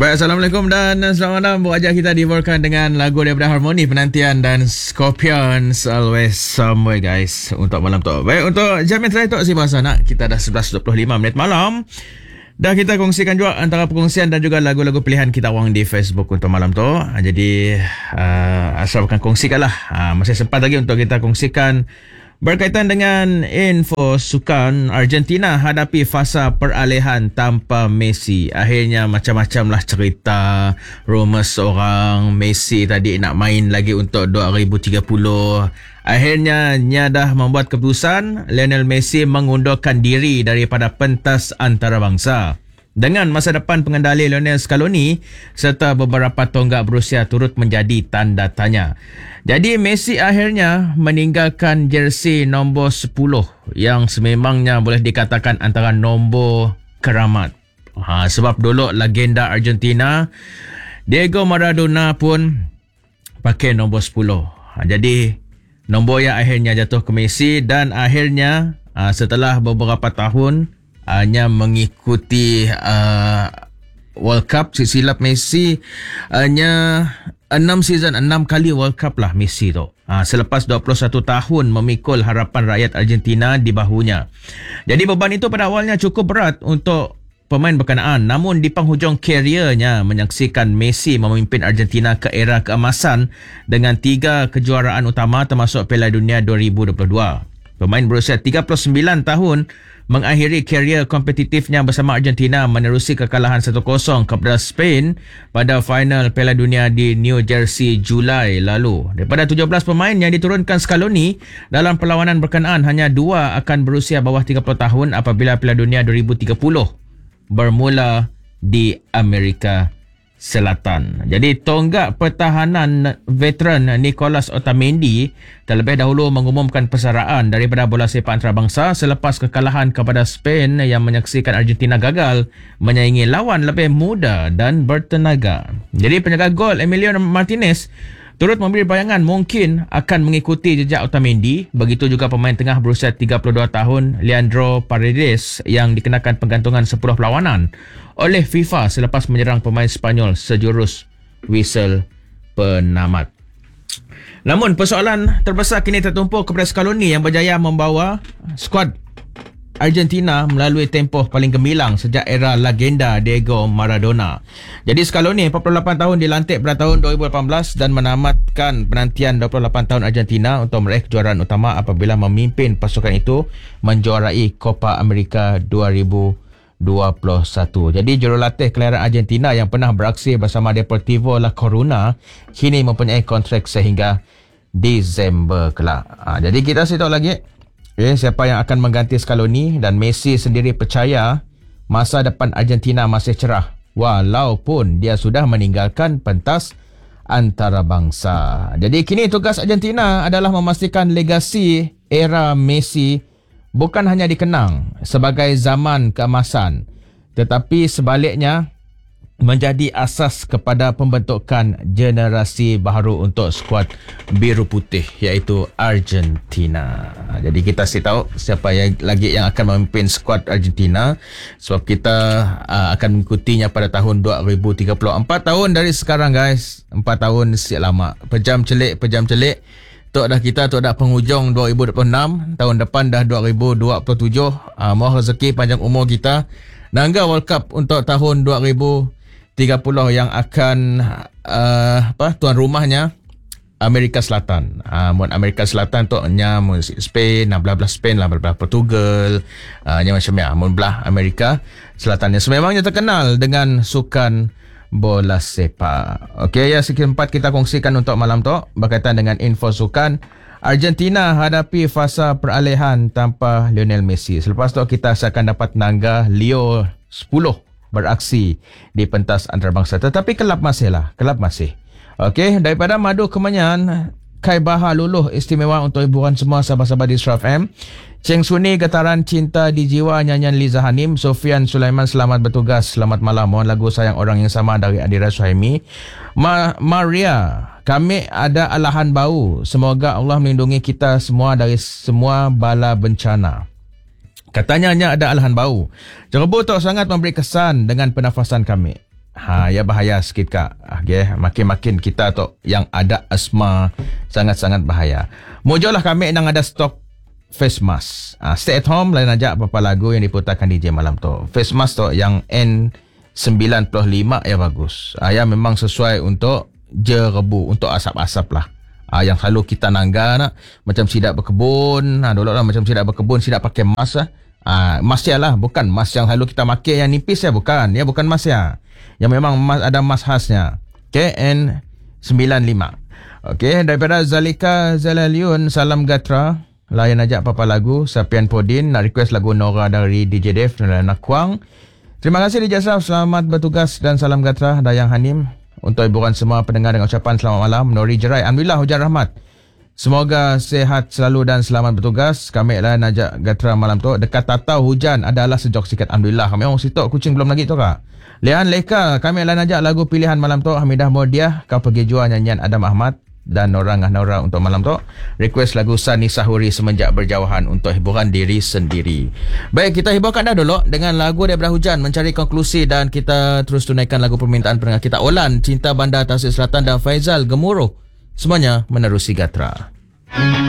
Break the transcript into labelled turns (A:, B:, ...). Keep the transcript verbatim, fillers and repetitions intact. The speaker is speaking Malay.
A: Baik, Assalamualaikum dan selamat malam. Wajah kita dibawakan dengan lagu daripada Harmoni Penantian dan Scorpions, Always Somewhere, guys, untuk malam tu. Baik, untuk jam yang terakhir tu si bahasa nak, kita dah sebelas dua puluh lima minit malam. Dah kita kongsikan juga antara perkongsian dan juga lagu-lagu pilihan kita orang di Facebook untuk malam tu. Jadi uh, asal bukan kongsikan lah. Uh, masih sempat lagi untuk kita kongsikan berkaitan dengan info sukan. Argentina hadapi fasa peralihan tanpa Messi. Akhirnya macam-macam lah cerita. Rumours orang Messi tadi nak main lagi untuk dua ribu tiga puluh. Akhirnya nya dah membuat keputusan. Lionel Messi mengundurkan diri daripada pentas antarabangsa. Dengan masa depan pengendali Lionel Scaloni serta beberapa tonggak berusia turut menjadi tanda tanya. Jadi Messi akhirnya meninggalkan jersey nombor sepuluh yang sememangnya boleh dikatakan antara nombor keramat. Ha, sebab dulu legenda Argentina Diego Maradona pun pakai nombor sepuluh. Ha, jadi nombor yang akhirnya jatuh ke Messi dan akhirnya ha, setelah beberapa tahun hanya mengikuti uh, World Cup, silap Messi hanya enam season, enam kali World Cup lah Messi tu. Ha, selepas dua puluh satu tahun memikul harapan rakyat Argentina di bahunya. Jadi beban itu pada awalnya cukup berat untuk pemain berkenaan. Namun di penghujung kariernya menyaksikan Messi memimpin Argentina ke era keemasan dengan tiga kejuaraan utama termasuk Piala Dunia dua ribu dua puluh dua. Pemain berusia tiga puluh sembilan tahun mengakhiri karier kompetitifnya bersama Argentina menerusi kekalahan satu kosong kepada Spain pada final Piala Dunia di New Jersey Julai lalu. Daripada tujuh belas pemain yang diturunkan Scaloni dalam perlawanan berkenaan, hanya dua akan berusia bawah tiga puluh tahun apabila Piala Dunia dua ribu tiga puluh bermula di Amerika Selatan. Jadi tonggak pertahanan veteran Nicolas Otamendi terlebih dahulu mengumumkan persaraan daripada bola sepak antarabangsa selepas kekalahan kepada Spain yang menyaksikan Argentina gagal menyaingi lawan lebih muda dan bertenaga. Jadi penjaga gol Emiliano Martinez turut memberi bayangan mungkin akan mengikuti jejak Otamendi. Begitu juga pemain tengah berusia tiga puluh dua tahun Leandro Paredes yang dikenakan penggantungan sepuluh perlawanan oleh FIFA selepas menyerang pemain Sepanyol sejurus whistle penamat. Namun persoalan terbesar kini tertumpu kepada Scaloni yang berjaya membawa skuad Argentina melalui tempoh paling gemilang sejak era legenda Diego Maradona. Jadi Scaloni empat puluh lapan tahun dilantik pada tahun dua ribu lapan belas dan menamatkan penantian dua puluh lapan tahun Argentina untuk meraih kejuaraan utama apabila memimpin pasukan itu menjuarai Copa America dua ribu dua puluh satu. Jadi jurulatih kelahiran Argentina yang pernah beraksi bersama Deportivo La Coruna kini mempunyai kontrak sehingga Disember kelak. Ha, jadi kita sih tahu lagi Okay, siapa yang akan mengganti Scaloni, dan Messi sendiri percaya masa depan Argentina masih cerah walaupun dia sudah meninggalkan pentas antarabangsa. Jadi kini tugas Argentina adalah memastikan legasi era Messi bukan hanya dikenang sebagai zaman keemasan tetapi sebaliknya menjadi asas kepada pembentukan generasi baru untuk skuad biru putih iaitu Argentina. Jadi kita sih tahu siapa yang lagi yang akan memimpin skuad Argentina sebab kita uh, akan mengikutinya pada tahun dua ribu tiga puluh. Empat tahun dari sekarang, guys. Empat tahun siap lama. Pejam celik, pejam celik. Tok dah kita, tok dah penghujung dua ribu dua puluh enam. Tahun depan dah dua ribu dua puluh tujuh. Uh, mohon rezeki panjang umur kita. Nangga World Cup untuk tahun dua ribu tiga puluh yang akan uh, apa tuan rumahnya Amerika Selatan. Ah uh, Amerika Selatan tu nya Spain, bla bla Spain lah, bla Portugal, ah uh, nya macam ya, mun belah Amerika Selatan yang sememangnya terkenal dengan sukan bola sepak. Okey, ya sekian empat kita kongsikan untuk malam tu berkaitan dengan info sukan. Argentina hadapi fasa peralihan tanpa Lionel Messi. Selepas tu kita akan dapat nangga Leo sepuluh beraksi di pentas antarabangsa. Tetapi kelab masih lah. Kelab masih. Okey, daripada Madu Kemenyan, Kai Bahar luluh istimewa untuk hiburan semua sahabat-sahabat di Star F M. Cheng Suni, Getaran Cinta di Jiwa, nyanyian Liza Hanim. Sofian Sulaiman, selamat bertugas. Selamat malam. Mohon lagu Sayang Orang Yang Sama dari Adira Suhaimi. Ma- Maria, kami ada alahan bau. Semoga Allah melindungi kita semua dari semua bala bencana. Katanya hanya ada alahan bau. Ceroboh tak sangat memberi kesan dengan pernafasan kami. Ha, ya bahaya sikit kak. Okay. Makin-makin kita tu yang ada asma sangat-sangat bahaya. Mujolah kami nang ada stok face mask. Ha, stay at home lain aja apa-apa lagu yang diputarkan D J malam tu. Face mask tu yang N sembilan puluh lima ya bagus. Ha, ya memang sesuai untuk jerebu, untuk asap-asap lah. Ha, yang selalu kita nangga nak, macam sidak berkebun. Ha, dulu lah macam sidak berkebun, sidak pakai mask lah. Ha, mask ya lah, bukan mask yang selalu kita pakai yang nipis ya, bukan. Ya bukan mask ya. Yang memang mas, ada mask khasnya. Okay, N sembilan puluh lima. Okay, daripada Zalika Zalaliun, salam Gatra. Layan aja apa-apa lagu. Sapian Podin, nak request lagu Nora dari D J Dev dan Nakwang. Terima kasih D J Asraf, selamat bertugas dan salam Gatra. Dayang Hanim. Untuk hiburan semua pendengar dengan ucapan selamat malam. Nori Jerai, Alhamdulillah hujan rahmat. Semoga sehat selalu dan selamat bertugas. Kami lah najak Gatra malam tu. Dekat Tatau hujan adalah sejok sikit. Alhamdulillah. Kami orang situ kucing belum lagi tu kak. Lian Leka, kami lah najak lagu pilihan malam tu. Hamidah Modiah, Kau Pergi Jua nyanyian Adam Ahmad dan Nora Ngah Nora untuk malam tu. Request lagu Sani Sahuri Semenjak Berjauhan untuk hiburan diri sendiri. Baik, kita hiburkan dah dulu dengan lagu daripada hujan mencari konklusi dan kita terus tunaikan lagu permintaan pendengar kita. Olan, Cinta Bandar Tasik Selatan dan Faizal Gemuruh. Semuanya menerusi Gatra.